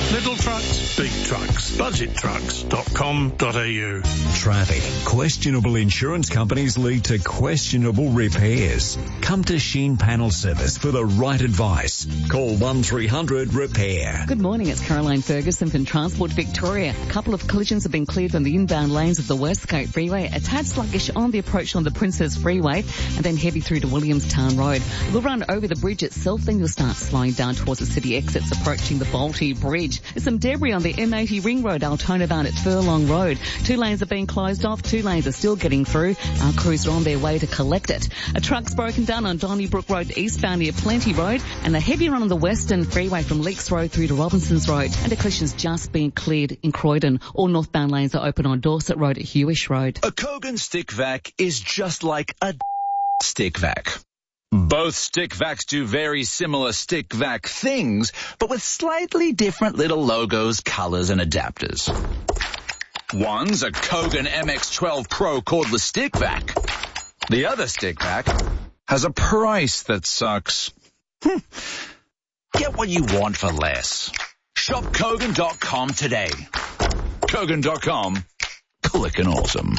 Little trucks, big trucks, budgettrucks.com.au. Traffic. Questionable insurance companies lead to questionable repairs. Come to Sheen Panel Service for the right advice. Call 1300 REPAIR. Good morning, it's Caroline Ferguson from Transport Victoria. A couple of collisions have been cleared from the inbound lanes of the West Coast Freeway. A tad sluggish on the approach on the Princess Freeway and then heavy through to Williamstown Road. We'll run over the bridge itself, then you'll start slowing down towards the city exits approaching the Balti Bridge. There's some debris on the M80 Ring Road, Altona Barn at Furlong Road. 2 lanes have been closed off, 2 lanes are still getting through. Our crews are on their way to collect it. A truck's broken down on Donnybrook Road eastbound near Plenty Road, and a heavy run on the Western Freeway from Leaks Road through to Robinson's Road. And a collision's just been cleared in Croydon. All northbound lanes are open on Dorset Road at Hewish Road. A Kogan stick vac is just like a stick vac. Both stick vacs do very similar stick vac things, but with slightly different little logos, colors, and adapters. One's a Kogan MX-12 Pro cordless stick vac. The other stick vac has a price that sucks. Get what you want for less. Shop Kogan.com today. Kogan.com. Clickin' awesome.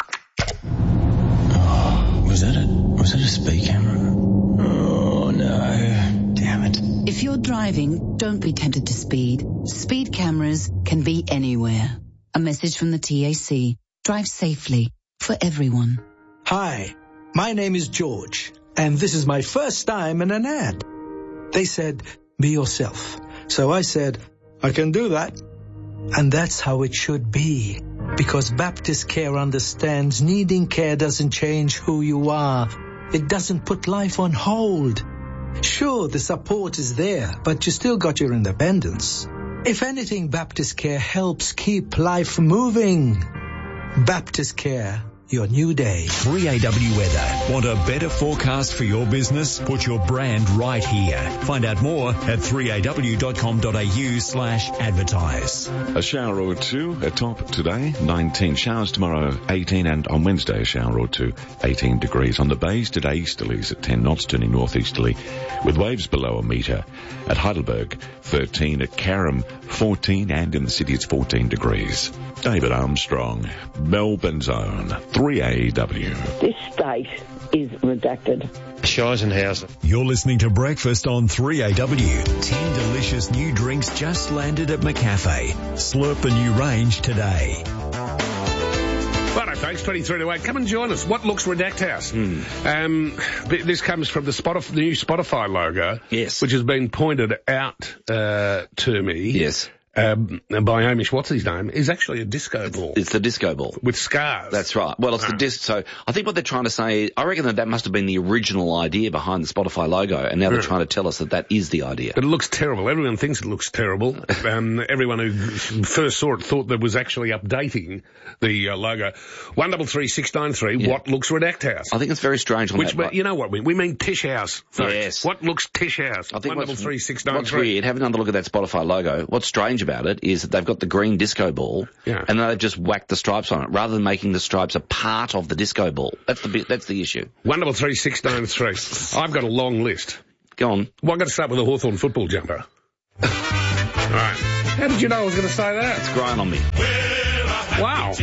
Oh, was that a speed camera? Oh, no. Damn it. If you're driving, don't be tempted to speed. Speed cameras can be anywhere. A message from the TAC. Drive safely for everyone. Hi, my name is George, and this is my first time in an ad. They said, be yourself. So I said, I can do that. And that's how it should be. Because Baptist Care understands needing care doesn't change who you are. It doesn't put life on hold. Sure, the support is there, but you still got your independence. If anything, Baptist Care helps keep life moving. Baptist Care, your new day. 3AW Weather. Want a better forecast for your business? Put your brand right here. Find out more at 3aw.com.au/advertise. A shower or two atop today, 19 showers tomorrow, 18, and on Wednesday a shower or two, 18 degrees. On the bays today, easterlies at 10 knots, turning northeasterly, with waves below a metre. At Heidelberg, 13, at Carrum, 14, and in the city it's 14 degrees. David Armstrong, Melbourne's own 3AW. This state is redacted. Scheisenhausen. You're listening to Breakfast on 3AW. 10 delicious new drinks just landed at McCafe. Slurp the new range today. Righto, folks, 23 to 8. Come and join us. What looks Redact House? This comes from the new Spotify logo. Yes. Which has been pointed out to me. Yes. By Hamish, what's his name, is actually a disco ball. It's the disco ball. With scars. That's right. Well, it's the disc. So I think what they're trying to say, I reckon that must have been the original idea behind the Spotify logo, and now they're trying to tell us that is the idea. But it looks terrible. Everyone thinks it looks terrible. Everyone who first saw it thought that was actually updating the logo. 133693, what looks Redact House? I think it's very strange on that. But you know what we mean Tish House, folks. Yes. What looks Tish House? I think 133693. what's weird, having another look at that Spotify logo, what's strange about it is that they've got the green disco ball, and then they've just whacked the stripes on it, rather than making the stripes a part of the disco ball. That's the issue. 133693. I've got a long list. Go on. Well, I'm going to start with a Hawthorn football jumper. All right. How did you know I was going to say that? It's growing on me. Wow.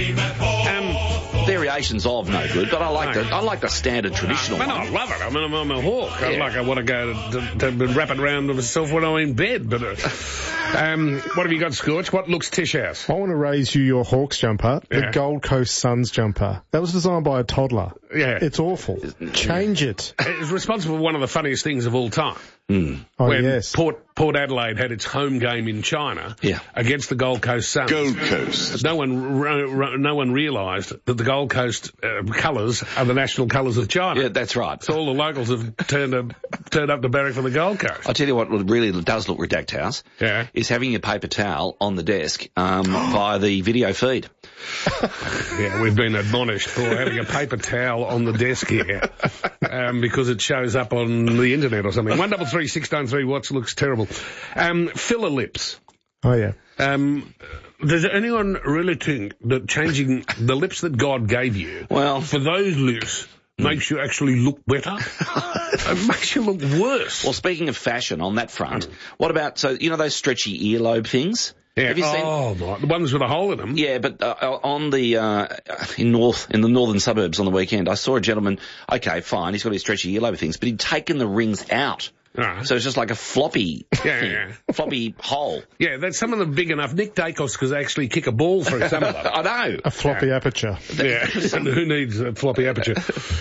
Variations of no good, but I like the standard traditional one. I love it. I mean, I'm a hawk. I want to go to wrap it around myself when I'm in bed. But what have you got, Scorch? What looks Tish House? I want to raise you your Hawks jumper, the Gold Coast Suns jumper. That was designed by a toddler. Yeah. It's awful. Change it. It's responsible for one of the funniest things of all time. Oh, when yes. Port Adelaide had its home game in China against the Gold Coast Suns. Gold Coast. No one realised that the Gold Coast colours are the national colours of China. Yeah, that's right. So all the locals have turned up to barrack for the Gold Coast. I'll tell you what really does look Redact House is having your paper towel on the desk via the video feed. Yeah, we've been admonished for having a paper towel on the desk here because it shows up on the internet or something. 133693, what looks terrible. Filler lips. Oh, yeah. Does anyone really think that changing the lips that God gave you for those lips makes you actually look better? It makes you look worse. Well, speaking of fashion on that front, what about, so, you know those stretchy earlobe things? Yeah. Have you seen? Oh, my. The ones with a hole in them. Yeah, but on the in the northern suburbs on the weekend, I saw a gentleman. Okay, fine, he's got his stretchy earlobe things, but he'd taken the rings out. Right. So it's just like a floppy, floppy hole. Yeah, that's some of them big enough. Nick Dacos could actually kick a ball through some of them. I know. A floppy aperture. Yeah, who needs a floppy aperture?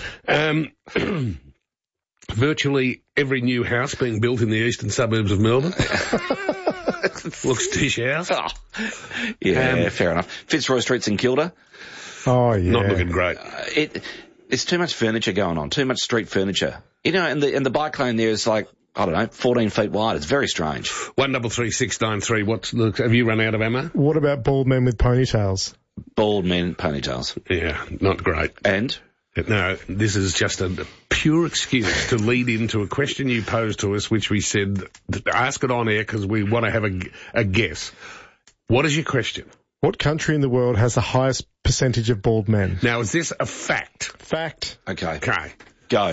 Virtually every new house being built in the eastern suburbs of Melbourne looks tish house. Oh. Yeah, fair enough. Fitzroy Street, St Kilda. Oh, yeah. Not looking great. It's too much furniture going on, too much street furniture. You know, and the bike lane there is like, I don't know, 14 feet wide. It's very strange. 133693. Have you run out of ammo? What about bald men with ponytails? Bald men, ponytails. Yeah, not great. And? No, this is just a pure excuse to lead into a question you posed to us, which we said, ask it on air because we want to have a guess. What is your question? What country in the world has the highest percentage of bald men? Now, is this a fact? Fact. Okay. Go.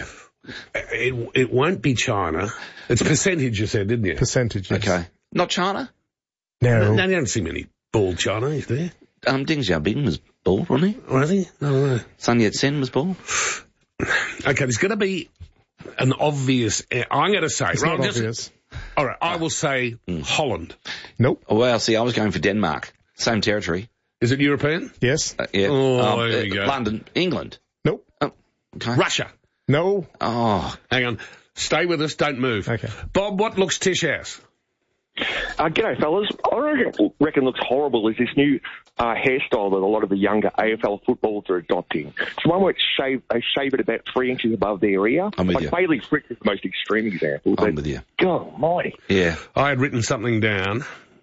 It won't be China. It's percentage, you said, didn't you? Percentage, yes. Okay. Not China? No. No, you don't see many bald Chinese there. Deng Xiaoping was bald, wasn't he? Was he? No. Sun Yat-sen was bald. Okay, there's going to be an obvious... I'm going to say... It's not obvious. All right, I will say Holland. Nope. Oh, well, see, I was going for Denmark. Same territory. Is it European? Yes. Yeah. Oh, there you go. London. England. Nope. Oh, okay. Russia. No. Oh. Hang on. Stay with us. Don't move. Okay. Bob, what looks tish house? G'day, fellas. I reckon looks horrible is this new hairstyle that a lot of the younger AFL footballers are adopting. It's one where they shave it about 3 inches above their ear. I'm with you. Bailey Frick is the most extreme example. I'm with you. God almighty. Yeah. I had written something down,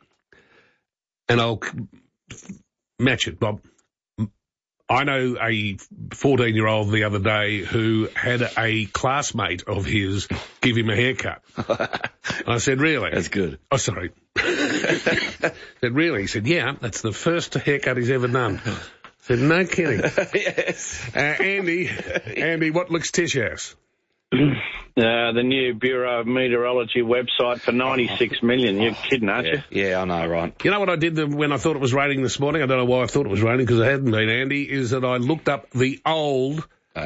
and I'll match it, Bob. I know a 14-year-old the other day who had a classmate of his give him a haircut. I said, really? That's good. Oh, sorry. I said, really? He said, yeah, that's the first haircut he's ever done. I said, no kidding. Yes. Andy, what looks tish house? The new Bureau of Meteorology website for 96 million. You're kidding, aren't you? Yeah, I know, right. You know what I did when I thought it was raining this morning? I don't know why I thought it was raining because it hadn't been, Andy, is that I looked up the old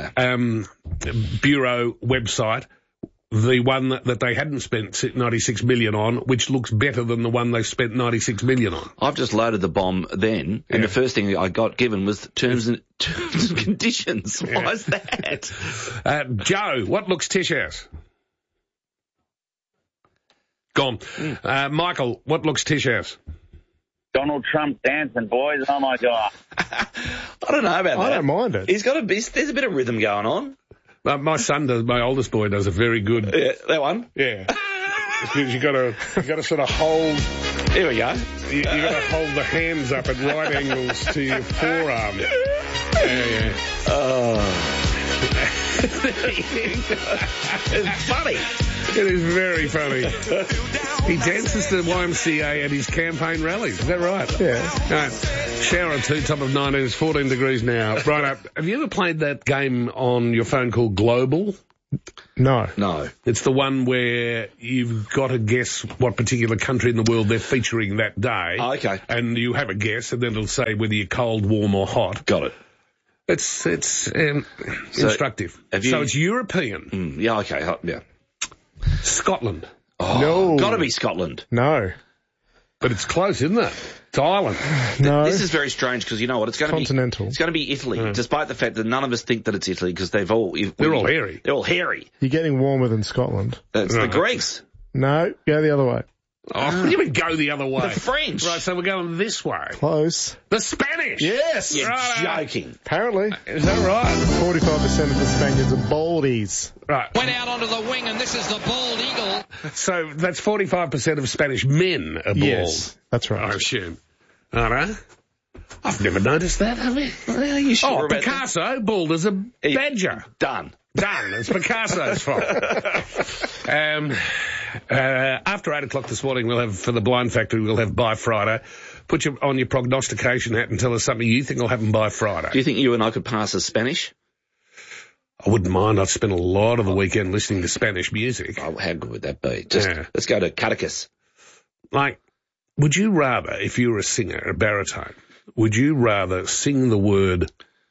Bureau website, the one that they hadn't spent 96 million on, which looks better than the one they spent 96 million on. I've just loaded the bomb then, and the first thing I got given was terms and conditions. Yeah. Why is that? Joe, what looks tish house? Gone. Michael, what looks tish house? Donald Trump dancing, boys. Oh, my God. I don't know about that. I don't mind it. He's got there's a bit of rhythm going on. My son does. My oldest boy does a very good. Yeah, that one. Yeah. you got to sort of hold. Here we go. You got to hold the hands up at right angles to your forearm. Yeah. Oh. It's funny. It is very funny. He dances to YMCA at his campaign rallies. Is that right? Yeah. Right. Shower 2, top of 19. It's 14 degrees now. Right up. Have you ever played that game on your phone called Global? No. No. It's the one where you've got to guess what particular country in the world they're featuring that day. Oh, okay. And you have a guess, and then it'll say whether you're cold, warm, or hot. Got it. It's instructive. So it's European. Yeah, okay. Yeah. Scotland. Oh, no. Got to be Scotland. No. But it's close, isn't it? It's Ireland. No. This is very strange because you know what? It's going to be continental. It's going to be Italy, despite the fact that none of us think that it's Italy because they're all hairy. They're all hairy. You're getting warmer than Scotland. That's the Greeks. No, go the other way. Oh, what do you mean go the other way? The French. Right, so we're going this way. Close. The Spanish. Yes. You're right. joking. Apparently. Is that right? 45% of the Spaniards are baldies. Right. Went out onto the wing, and this is the bald eagle. So that's 45% of Spanish men are bald. Yes, that's right. I assume. All right. I've never noticed that, have you? Well, are you sure about Picasso, bald as a badger. Done. It's Picasso's fault. After 8 o'clock this morning, we'll have, for the Blind Factory, we'll have by Friday. Put on your prognostication hat and tell us something you think will happen by Friday. Do you think you and I could pass as Spanish? I wouldn't mind. I'd spend a lot of the weekend listening to Spanish music. Oh, how good would that be? Let's go to Caracas. Like, would you rather, if you were a singer, a baritone, would you rather sing the word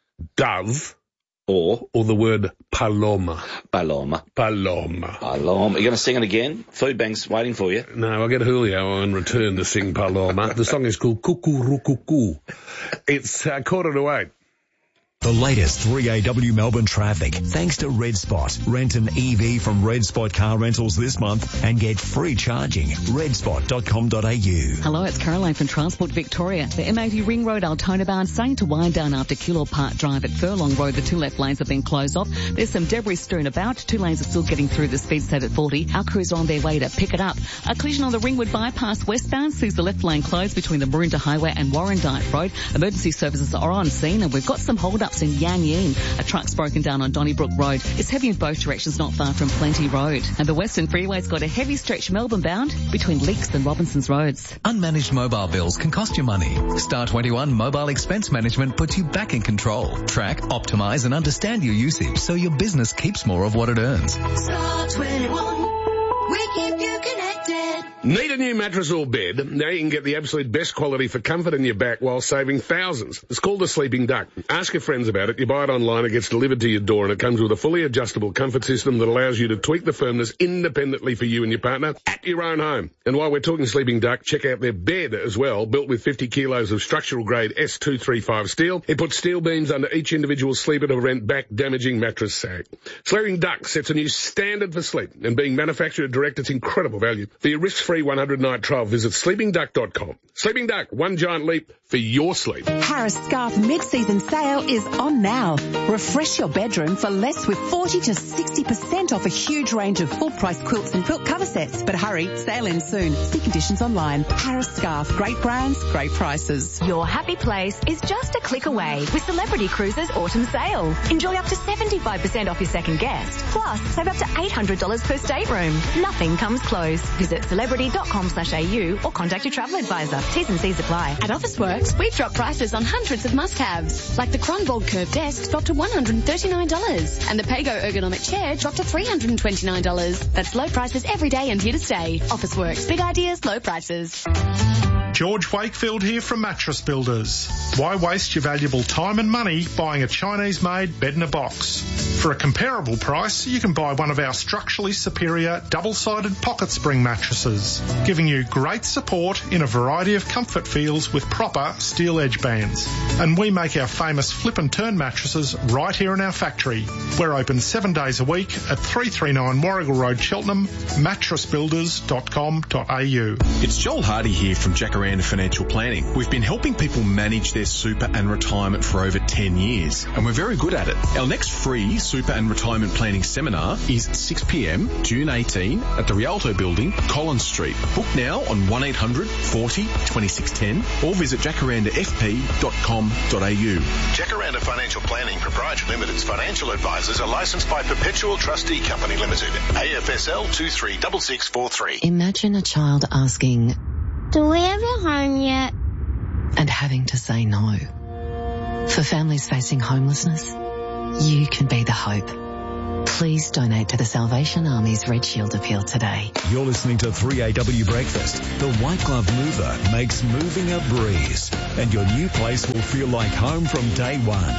dove or the word paloma? Paloma. Paloma. Paloma. You're going to sing it again? Food Bank's waiting for you. No, I'll get Julio in return to sing Paloma. The song is called Cuckoo. It's 7:45. The latest 3AW Melbourne traffic, thanks to Red Spot. Rent an EV from Red Spot Car Rentals this month and get free charging. redspot.com.au. Hello, it's Caroline from Transport Victoria. The M80 Ring Road Altona bound starting to wind down after Keilor Park Drive at Furlong Road. The two left lanes have been closed off. There's some debris strewn about. Two lanes are still getting through the speed state at 40. Our crews are on their way to pick it up. A collision on the Ringwood bypass westbound sees the left lane closed between the Maroondah Highway and Warrandyte Road. Emergency services are on scene and we've got some hold-ups in Yan Yin. A truck's broken down on Donnybrook Road. It's heavy in both directions, not far from Plenty Road. And the Western Freeway's got a heavy stretch Melbourne bound between Leaks and Robinson's Roads. Unmanaged mobile bills can cost you money. Star 21 Mobile Expense Management puts you back in control. Track, optimise and understand your usage so your business keeps more of what it earns. Star 21. We keep you connected. Need a new mattress or bed? Now you can get the absolute best quality for comfort in your back while saving thousands. It's called the Sleeping Duck. Ask your friends about it. You buy it online, it gets delivered to your door, and it comes with a fully adjustable comfort system that allows you to tweak the firmness independently for you and your partner at your own home. And while we're talking Sleeping Duck, check out their bed as well, built with 50 kilos of structural grade S235 steel. It puts steel beams under each individual sleeper to prevent back-damaging mattress sag. Sleeping Duck sets a new standard for sleep, and being manufactured direct, it's incredible value. For your risk-free 100-night trial, visit sleepingduck.com. Sleeping Duck, one giant leap for your sleep. Harris Scarf mid-season sale is on now. Refresh your bedroom for less with 40 to 60% off a huge range of full-price quilts and quilt cover sets. But hurry, sale ends soon. See conditions online. Harris Scarf, great brands, great prices. Your happy place is just a click away with Celebrity Cruises Autumn Sale. Enjoy up to 75% off your second guest. Plus, save up to $800 per stateroom. Nothing comes close. Visit celebrity.com.au or contact your travel advisor. T's and C's apply. At Officeworks, we've dropped prices on hundreds of must-haves, like the Kronborg Curve Desk dropped to $139, and the Pago Ergonomic Chair dropped to $329. That's low prices every day and here to stay. Officeworks, big ideas, low prices. George Wakefield here from Mattress Builders. Why waste your valuable time and money buying a Chinese-made bed-in-a-box? For a comparable price, you can buy one of our structurally superior double-sided pocket spring mattresses, giving you great support in a variety of comfort feels with proper steel edge bands. And we make our famous flip and turn mattresses right here in our factory. We're open 7 days a week at 339 Warrigal Road, Cheltenham, mattressbuilders.com.au. It's Joel Hardy here from Jacaranda Financial Planning. We've been helping people manage their super and retirement for over 10 years, and we're very good at it. Our next free super and retirement planning seminar is 6 p.m, June 18, at the Rialto Building, Collins Street. Book now on 1800 40 2610 or visit jacarandafp.com.au. Jacaranda Financial Planning Proprietary Limited's financial advisors are licensed by Perpetual Trustee Company Limited, AFSL 236643. Imagine a child asking, "Do we have a home yet?" and having to say no. For families facing homelessness, you can be the hope. Please donate to the Salvation Army's Red Shield appeal today. You're listening to 3AW Breakfast. The White Glove Mover makes moving a breeze, and your new place will feel like home from day one.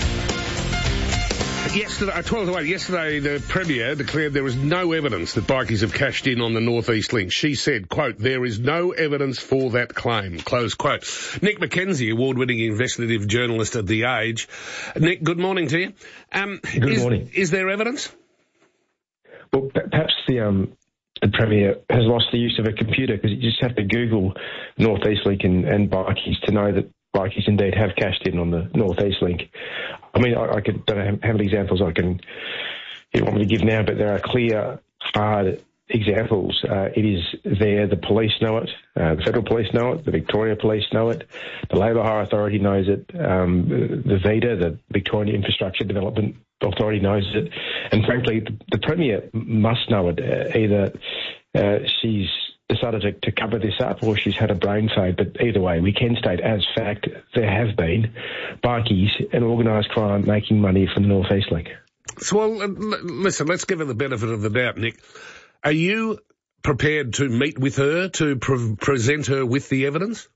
Yesterday, the Premier declared there is no evidence that bikies have cashed in on the North East Link. She said, quote, "There is no evidence for that claim," close quote. Nick McKenzie, award-winning investigative journalist at The Age. Nick, good morning to you. Good morning. Is there evidence? Well, perhaps the Premier has lost the use of a computer, because you just have to Google North East Link and bikies to know that bikies indeed have cashed in on the North East Link. I mean, I don't know how many examples you want me to give now, but there are clear, hard examples. It is there. The police know it. The Federal Police know it. The Victoria Police know it. The Labour Hire Authority knows it. The VEDA, the Victorian Infrastructure Development Authority, knows it. And frankly, the Premier must know it. Either she's decided to cover this up or she's had a brain fade. But either way, we can state as fact there have been bikies and organised crime making money from the North East Link. So, well, listen, let's give her the benefit of the doubt, Nick. Are you prepared to meet with her to present her with the evidence?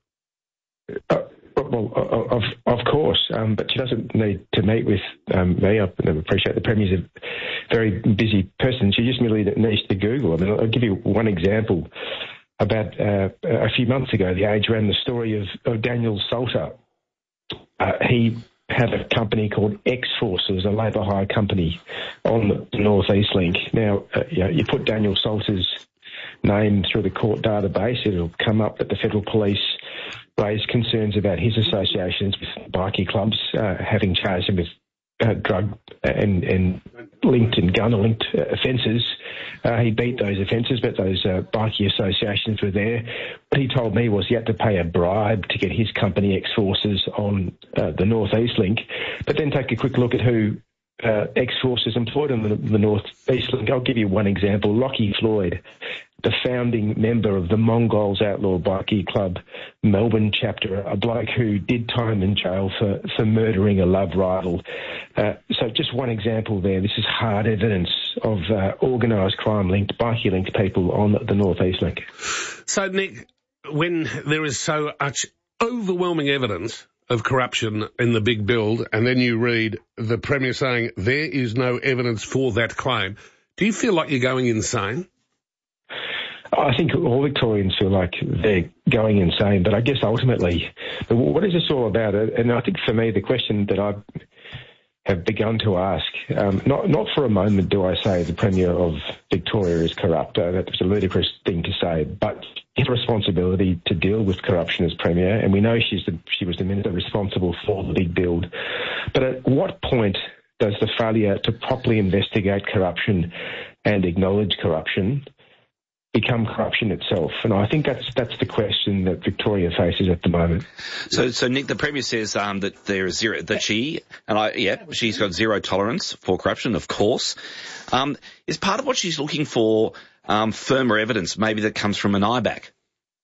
Well, of course, but she doesn't need to meet with me. I appreciate the Premier's a very busy person. She just merely needs to Google. I mean, I'll give you one example. About a few months ago, The Age ran the story of Daniel Salter. He had a company called X-Forces, a labour hire company, on the North East Link. Now, you put Daniel Salter's name through the court database, it'll come up that the Federal Police raised concerns about his associations with bikie clubs, having charged him with drug and linked and gun-linked offences. He beat those offences, but those bikie associations were there. What he told me was he had to pay a bribe to get his company X-Forces on the North East Link, but then take a quick look at who X-Forces employed on the North East Link. I'll give you one example. Lockie Floyd, the founding member of the Mongols Outlaw Bikie Club Melbourne chapter, a bloke who did time in jail for murdering a love rival. So just one example there. This is hard evidence of organised crime-linked, bikie-linked people on the North East Link. So, Nick, when there is so much overwhelming evidence of corruption in the big build, and then you read the Premier saying there is no evidence for that claim, do you feel like you're going insane? I think all Victorians feel like they're going insane, but I guess ultimately, what is this all about? And I think for me, the question that I have begun to ask, not for a moment do I say the Premier of Victoria is corrupt. That's a ludicrous thing to say, but his responsibility to deal with corruption as Premier, and we know she was the minister responsible for the big build. But at what point does the failure to properly investigate corruption and acknowledge corruption become corruption itself? And I think that's the question that Victoria faces at the moment. So Nick, the Premier says that there is zero, that she's got zero tolerance for corruption, of course. Is part of what she's looking for firmer evidence, maybe that comes from an IBAC?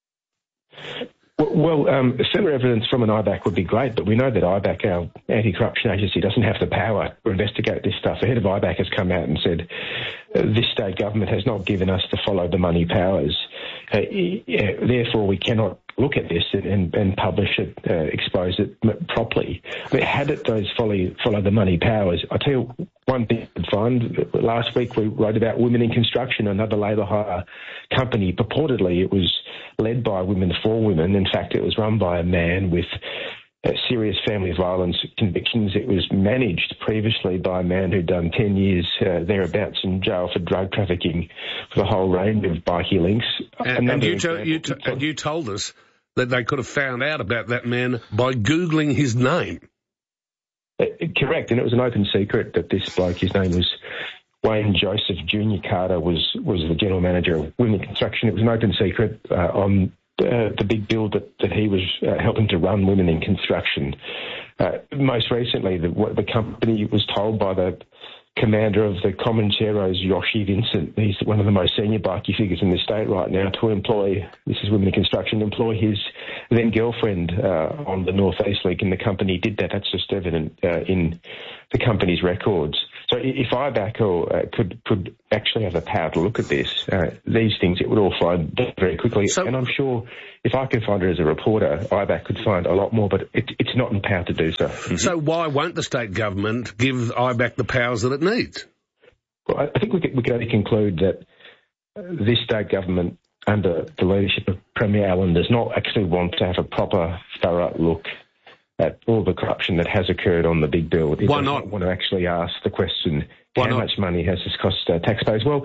Well, firmer evidence from an IBAC would be great, but we know that IBAC, our anti-corruption agency, doesn't have the power to investigate this stuff. The head of IBAC has come out and said this state government has not given us the follow the money powers. Therefore, we cannot look at this and publish it, expose it properly. I mean, had it those follow the money powers, I tell you one thing to find. Last week we wrote about Women in Construction, another labour hire company. Purportedly it was led by women for women. In fact, it was run by a man with serious family violence convictions. It was managed previously by a man who'd done 10 years thereabouts in jail for drug trafficking with a whole range of bikie links. And you told us that they could have found out about that man by Googling his name. Correct, and it was an open secret that this bloke, his name was Wayne Joseph Jr. Carter, was the general manager of Women in Construction. It was an open secret on the big build that he was helping to run Women in Construction. Most recently, the company was told by the commander of the Comancheros, Yoshi Vincent, he's one of the most senior bikie figures in the state right now, to employ, this is Women in Construction, employ his then girlfriend on the North East Link, and the company did that. That's just evident in the company's records. So if IBAC could actually have the power to look at this, these things, it would all find very quickly. And I'm sure if I could find it as a reporter, IBAC could find a lot more, but it's not in power to do so. Mm-hmm. So why won't the state government give IBAC the powers that it needs? Well, I think we can only conclude that this state government, under the leadership of Premier Allen, does not actually want to have a proper, thorough look at all the corruption that has occurred on the big build. Why not? Want to actually ask the question, how much money has this cost taxpayers? Well,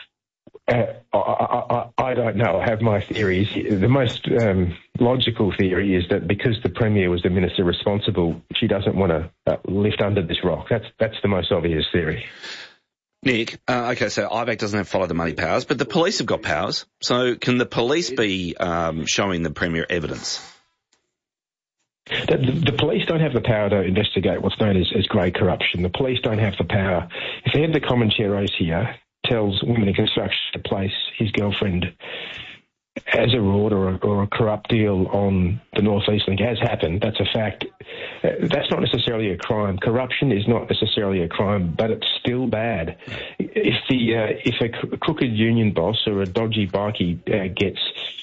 I don't know. I have my theories. The most logical theory is that because the Premier was the minister responsible, she doesn't want to lift under this rock. That's the most obvious theory. Nick, okay, so IBAC doesn't have follow the money powers, but the police have got powers. So can the police be showing the Premier evidence? The police don't have the power to investigate what's known as grey corruption. The police don't have the power. If the head of the Comancheros here tells Women in Construction to place his girlfriend as a reward or a corrupt deal on the North East Link has happened. That's a fact. That's not necessarily a crime. Corruption is not necessarily a crime, but it's still bad. If a crooked union boss or a dodgy bikie gets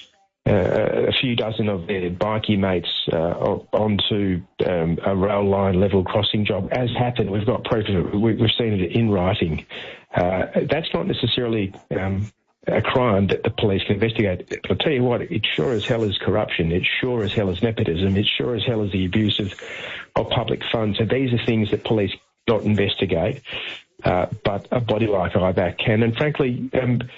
a few dozen of their bikie mates onto a rail line level crossing job, as happened, we've got proof of it. We've seen it in writing. That's not necessarily a crime that the police can investigate. But I'll tell you what, it sure as hell is corruption. It sure as hell is nepotism. It sure as hell is the abuse of public funds. And these are things that police not investigate, but a body like IBAC can. And frankly,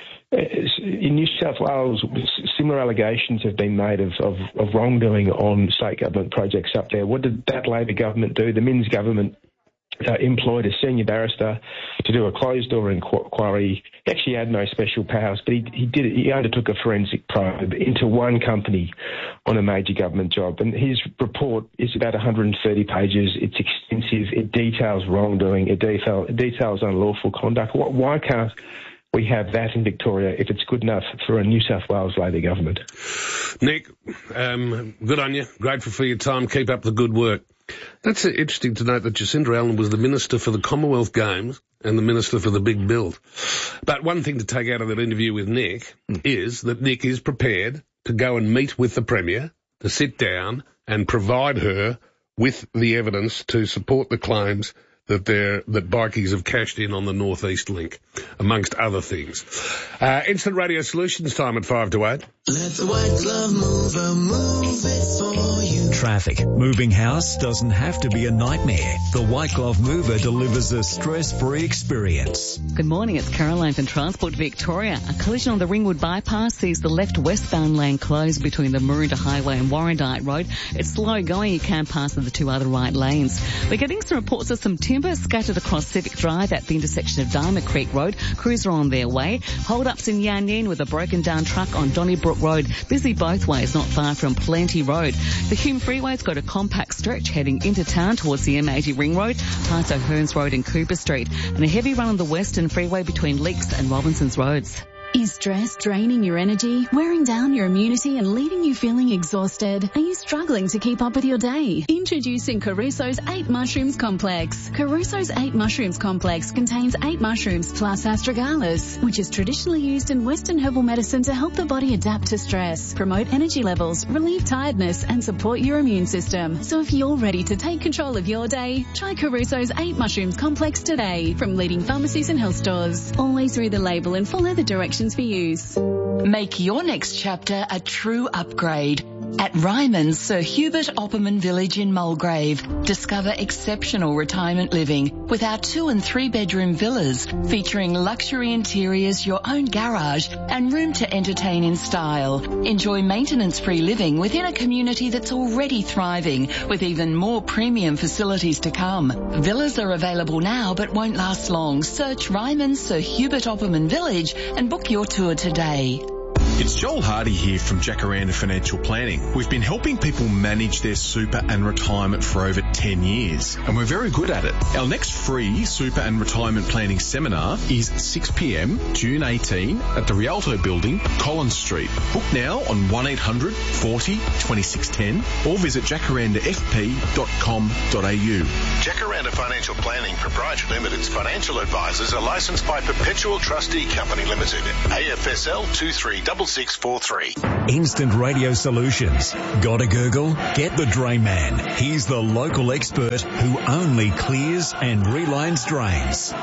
in New South Wales, similar allegations have been made of wrongdoing on state government projects up there. What did that Labor government do? The Minns government employed a senior barrister to do a closed-door inquiry. He actually had no special powers, but he undertook a forensic probe into one company on a major government job. And his report is about 130 pages. It's extensive. It details wrongdoing. It details unlawful conduct. Why can't we have that in Victoria if it's good enough for a New South Wales Labor government? Nick, good on you. Grateful for your time. Keep up the good work. That's interesting to note that Jacinda Allen was the Minister for the Commonwealth Games and the Minister for the Big Build. But one thing to take out of that interview with Nick is that Nick is prepared to go and meet with the Premier, to sit down and provide her with the evidence to support the claims that bikies have cashed in on the North East Link, amongst other things. Instant Radio Solutions time at 5 to 8. Let the white glove mover move it for you. Traffic. Moving house doesn't have to be a nightmare. The White Glove Mover delivers a stress-free experience. Good morning, it's Caroline from Transport Victoria. A collision on the Ringwood bypass sees the left westbound lane closed between the Maroondah Highway and Warrandyte Road. It's slow going, you can't pass in the two other right lanes. We're getting some reports of some timber scattered across Civic Drive at the intersection of Diamond Creek Road. Crews are on their way. Hold-ups in Yan Yan with a broken down truck on Donnybrook Road. Busy both ways, not far from Plenty Road. The Hume Freeway's got a compact stretch heading into town towards the M80 Ring Road, past O'Hearns Road and Cooper Street, and a heavy run on the Western Freeway between Leaks and Robinson's Roads. Is stress draining your energy, wearing down your immunity and leaving you feeling exhausted? Are you struggling to keep up with your day? Introducing Caruso's 8 Mushrooms Complex. Caruso's 8 Mushrooms Complex contains 8 mushrooms plus astragalus, which is traditionally used in Western herbal medicine to help the body adapt to stress, promote energy levels, relieve tiredness and support your immune system. So if you're ready to take control of your day, try Caruso's 8 Mushrooms Complex today from leading pharmacies and health stores. Always read the label and follow the directions for use. Make your next chapter a true upgrade. At Ryman's Sir Hubert Opperman Village in Mulgrave, discover exceptional retirement living with our 2 and 3 bedroom villas featuring luxury interiors, your own garage and room to entertain in style. Enjoy maintenance-free living within a community that's already thriving with even more premium facilities to come. Villas are available now but won't last long. Search Ryman's Sir Hubert Opperman Village and book your tour today. It's Joel Hardy here from Jacaranda Financial Planning. We've been helping people manage their super and retirement for over 10 years, and we're very good at it. Our next free super and retirement planning seminar is 6 p.m, June 18 at the Rialto Building, Collins Street. Book now on 1800 40 2610 or visit jacarandafp.com.au. Jacaranda Financial Planning Proprietary Limited's financial advisors are licensed by Perpetual Trustee Company Limited, AFSL 236643. Instant Radio Solutions. Got a gurgle? Get the Drain Man. He's the local expert who only clears and relines drains.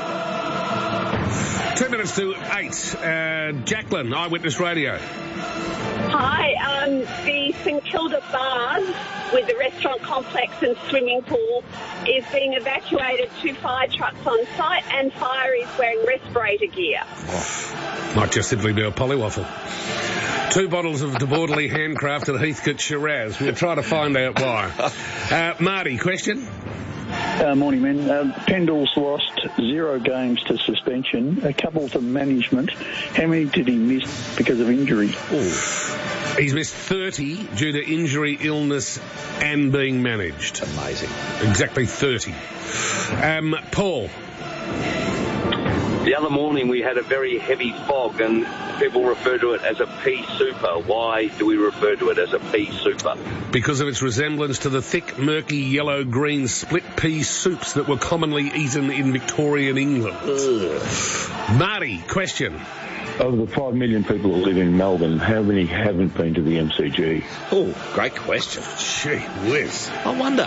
2 minutes to 8. Jacqueline, Eyewitness Radio. Hi, the St Kilda Bars with the restaurant complex and swimming pool is being evacuated. 2 fire trucks on site and fire is wearing respirator gear. Might just simply be a polywaffle. 2 bottles of debauchery handcrafted Heathcote Shiraz. We'll try to find out why. Marty, question? Morning, men. Pendle's lost 0 games to suspension, a couple to management. How many did he miss because of injury? He's missed 30 due to injury, illness and being managed. Amazing. Exactly 30. Paul? The other morning we had a very heavy fog and people refer to it as a pea super. Why do we refer to it as a pea super? Because of its resemblance to the thick, murky, yellow-green split pea soups that were commonly eaten in Victorian England. Marty, question. Of the 5 million people that live in Melbourne, how many haven't been to the MCG? Oh, great question. Gee whiz. I wonder.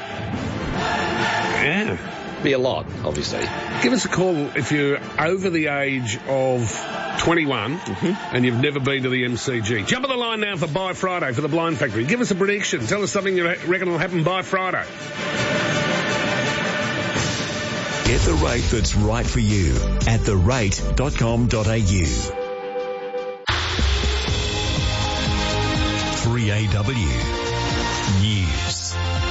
Yeah. Be a lot, obviously. Give us a call if you're over the age of 21 and you've never been to the MCG. Jump on the line now for Buy Friday for the Blind Factory. Give us a prediction. Tell us something you reckon will happen by Friday. Get the rate that's right for you at therate.com.au. 3AW News.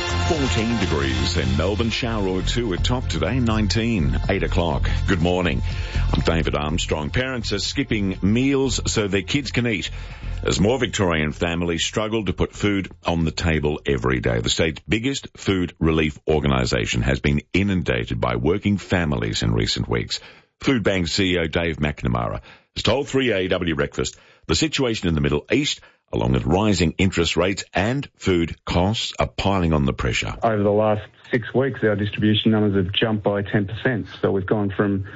14 degrees in Melbourne, shower or two at top today, 19, 8 o'clock. Good morning. I'm David Armstrong. Parents are skipping meals so their kids can eat as more Victorian families struggle to put food on the table every day. The state's biggest food relief organisation has been inundated by working families in recent weeks. Food Bank CEO Dave McNamara has told 3AW Breakfast the situation in the Middle East, along with rising interest rates and food costs, are piling on the pressure. Over the last 6 weeks, our distribution numbers have jumped by 10%. So we've gone from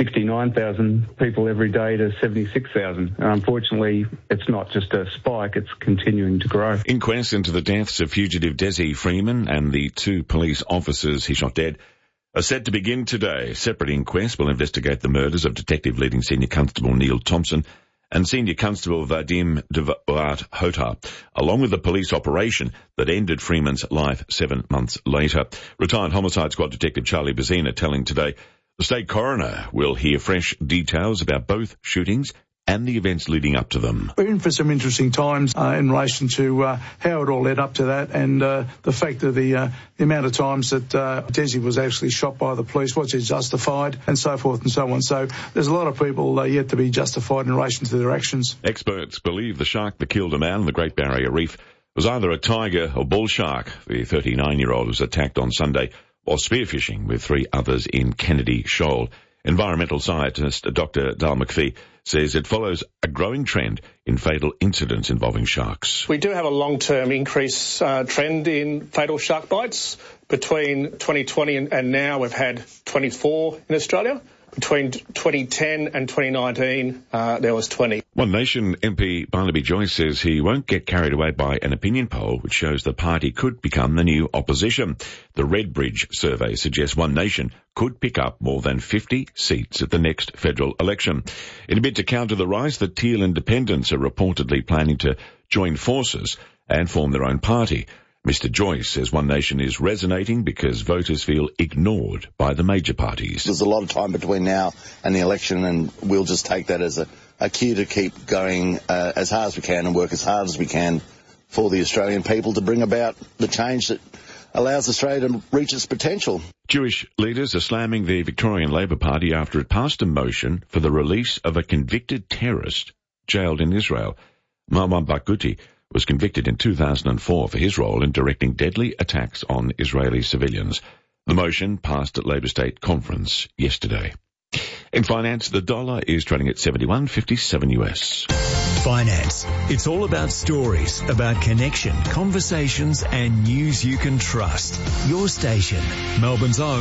69,000 people every day to 76,000. And unfortunately, it's not just a spike, it's continuing to grow. Inquests into the deaths of fugitive Desi Freeman and the 2 police officers he shot dead are set to begin today. Separate inquests will investigate the murders of Detective Leading Senior Constable Neil Thompson and Senior Constable Vadim Devat Hotar, along with the police operation that ended Freeman's life 7 months later. Retired Homicide Squad Detective Charlie Bazina telling Today the state coroner will hear fresh details about both shootings and the events leading up to them. We're in for some interesting times in relation to how it all led up to that, and the fact that the amount of times that Desi was actually shot by the police, was it justified, and so forth and so on. So there's a lot of people yet to be justified in relation to their actions. Experts believe the shark that killed a man on the Great Barrier Reef was either a tiger or bull shark. The 39-year-old was attacked on Sunday while spearfishing with 3 others in Kennedy Shoal. Environmental scientist Dr. Dal McPhee says it follows a growing trend in fatal incidents involving sharks. We do have a long-term increase trend in fatal shark bites. Between 2020 and now, we've had 24 in Australia. Between 2010 and 2019, there was 20. One Nation MP Barnaby Joyce says he won't get carried away by an opinion poll which shows the party could become the new opposition. The Redbridge survey suggests One Nation could pick up more than 50 seats at the next federal election. In a bid to counter the rise, the Teal Independents are reportedly planning to join forces and form their own party. Mr. Joyce says One Nation is resonating because voters feel ignored by the major parties. There's a lot of time between now and the election, and we'll just take that as a cue to keep going as hard as we can and work as hard as we can for the Australian people to bring about the change that allows Australia to reach its potential. Jewish leaders are slamming the Victorian Labor Party after it passed a motion for the release of a convicted terrorist jailed in Israel. Marwan Barghouti was convicted in 2004 for his role in directing deadly attacks on Israeli civilians. The motion passed at Labor State Conference yesterday. In finance, the dollar is trading at 71.57 US. Finance. It's all about stories, about connection, conversations and news you can trust. Your station, Melbourne's own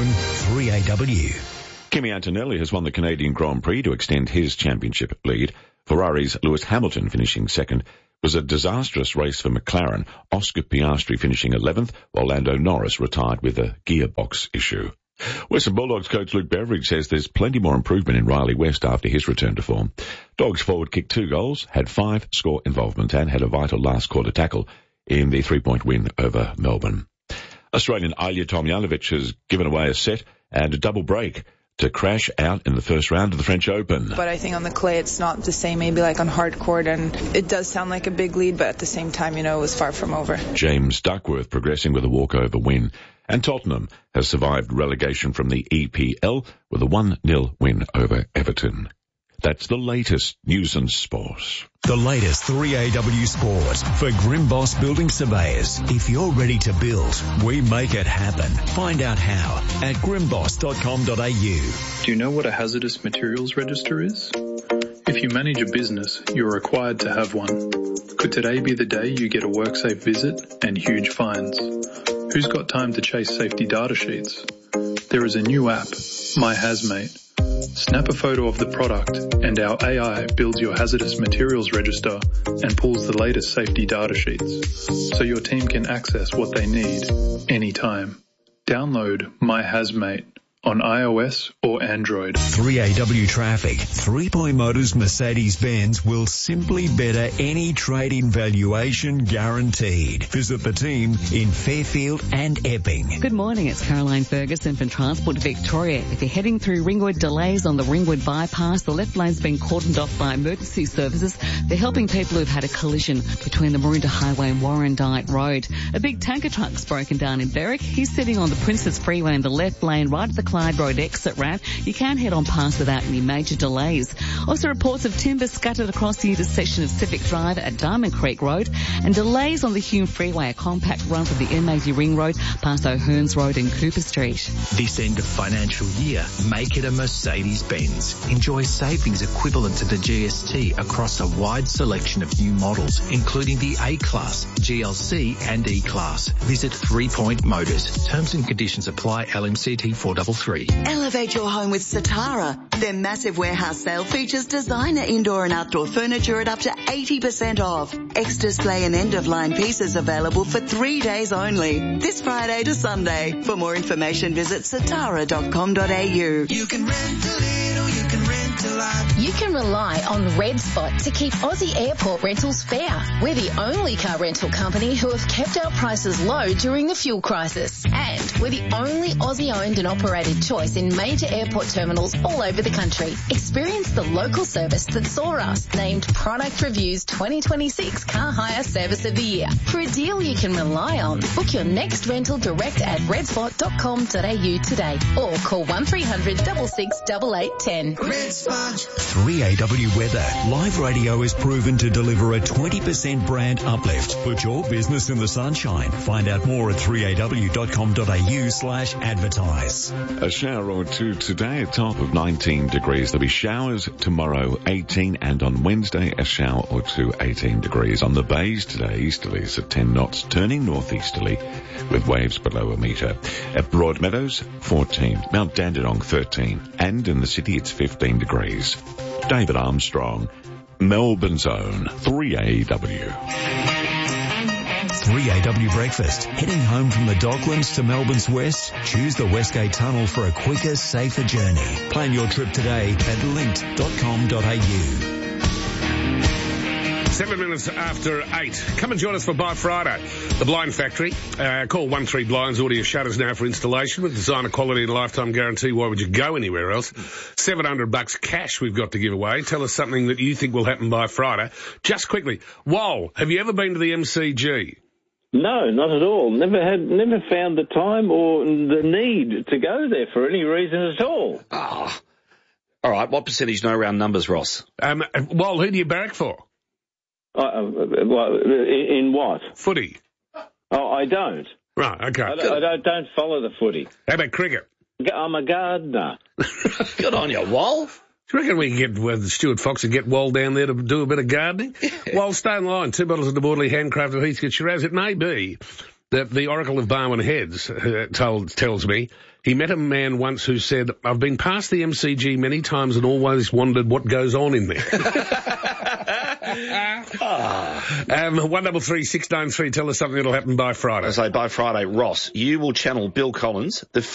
3AW. Kimi Antonelli has won the Canadian Grand Prix to extend his championship lead. Ferrari's Lewis Hamilton finishing second. It was a disastrous race for McLaren, Oscar Piastri finishing 11th, while Lando Norris retired with a gearbox issue. Western Bulldogs coach Luke Beveridge says there's plenty more improvement in Riley West after his return to form. Dogs forward kicked 2 goals, had 5 score involvement and had a vital last quarter tackle in the 3-point win over Melbourne. Australian Ilya Tomljanovic has given away a set and a double break to crash out in the first round of the French Open. But I think on the clay it's not the same, maybe like on hard court, and it does sound like a big lead, but at the same time, it was far from over. James Duckworth progressing with a walkover win. And Tottenham has survived relegation from the EPL with a 1-0 win over Everton. That's the latest news and sport. The latest 3AW Sport for Grimboss Building Surveyors. If you're ready to build, we make it happen. Find out how at grimboss.com.au. Do you know what a hazardous materials register is? If you manage a business, you're required to have one. Could today be the day you get a WorkSafe visit and huge fines? Who's got time to chase safety data sheets? There is a new app, My Hazmate. Snap a photo of the product and our AI builds your hazardous materials register and pulls the latest safety data sheets so your team can access what they need anytime. Download My Hazmate on iOS or Android. 3AW Traffic. 3 Point Motors Mercedes-Benz will simply better any trade-in valuation guaranteed. Visit the team in Fairfield and Epping. Good morning, it's Caroline Ferguson from Transport Victoria. If you're heading through Ringwood, delays on the Ringwood bypass, the left lane's been cordoned off by emergency services. They're helping people who've had a collision between the Maroondah Highway and Warrandyte Road. A big tanker truck's broken down in Berwick. He's sitting on the Princess Freeway in the left lane right at the Clyde Road exit ramp. You can head on past without any major delays. Also reports of timber scattered across the intersection of Civic Drive at Diamond Creek Road and delays on the Hume Freeway, a compact run from the M80 Ring Road past O'Hearns Road and Cooper Street. This end of financial year, make it a Mercedes-Benz. Enjoy savings equivalent to the GST across a wide selection of new models, including the A-Class, GLC and E-Class. Visit 3 Point Motors. Terms and conditions apply. LMCT 433. Elevate your home with Satara. Their massive warehouse sale features designer indoor and outdoor furniture at up to 80% off. Ex-display and end-of-line pieces available for 3 days only. This Friday to Sunday. For more information, visit satara.com.au. You can rent a little, you can rent a lot. You can rely on Red Spot to keep Aussie airport rentals fair. We're the only car rental company who have kept our prices low during the fuel crisis. And we're the only Aussie-owned and operated choice in major airport terminals all over the country. Experience the local service that saw us named Product Review's 2026 Car Hire Service of the Year. For a deal you can rely on, book your next rental direct at redspot.com.au today or call 1300 66 8810. 3AW Weather. Live radio is proven to deliver a 20% brand uplift. Put your business in the sunshine. Find out more at 3aw.com.au/advertise. A shower or two today, a top of 19 degrees. There'll be showers tomorrow, 18, and on Wednesday, a shower or two, 18 degrees. On the bays today, easterlies at 10 knots, turning northeasterly with waves below a metre. At Broadmeadows, 14. Mount Dandenong, 13. And in the city, it's 15 degrees. David Armstrong, Melbourne's own 3AW. 3AW Breakfast. Heading home from the Docklands to Melbourne's west? Choose the Westgate Tunnel for a quicker, safer journey. Plan your trip today at linked.com.au. 7 minutes after 8. Come and join us for Buy Friday. The Blind Factory. Call 13 Blinds, order your shutters now for installation with designer quality and lifetime guarantee. Why would you go anywhere else? $700 cash we've got to give away. Tell us something that you think will happen by Friday. Just quickly, Wal, have you ever been to the MCG? No, not at all. Never found the time or the need to go there for any reason at all. Oh. All right, what percentage know round numbers, Ross? Wal, who do you barrack for? In what? Footy. Oh, I don't. Right, okay. I don't follow the footy. How about cricket? I'm a gardener. Good on you, Wal. Do you reckon we can get Stuart Fox and get Wal down there to do a bit of gardening? Wal, stay in line. 2 bottles of the Bordeley handcrafted Heathcote Shiraz. It may be that the Oracle of Barwon Heads tells me he met a man once who said, I've been past the MCG many times and always wondered what goes on in there. 133 693. Tell us something that'll happen by Friday. I say by Friday, Ross, you will channel Bill Collins, the